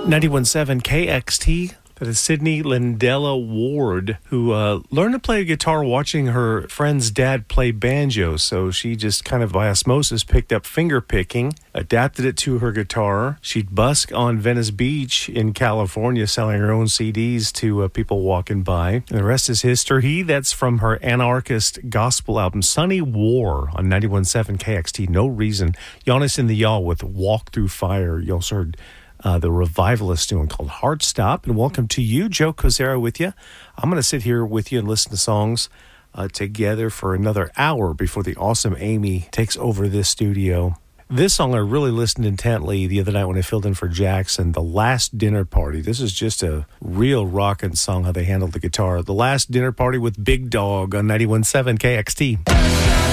91.7 KXT. That is Sydney Lindella Ward, who learned to play guitar watching her friend's dad play banjo. So she just kind of by osmosis picked up finger picking, adapted it to her guitar. She'd busk on Venice Beach in California selling her own CDs to people walking by. And the rest is history. That's from her anarchist gospel album, Sunny War, on 91.7 KXT. No Reason. Giannis in the Y'all with Walk Through Fire. You also heard the Revivalist doing called Heart Stop. And welcome to you, Joe Kozera with you. I'm going to sit here with you and listen to songs together for another hour before the awesome Amy takes over this studio. This song I really listened intently the other night when I filled in for Jackson, The Last Dinner Party. This is just a real rockin' song, how they handled the guitar. The Last Dinner Party with Big Dog on 91.7 KXT.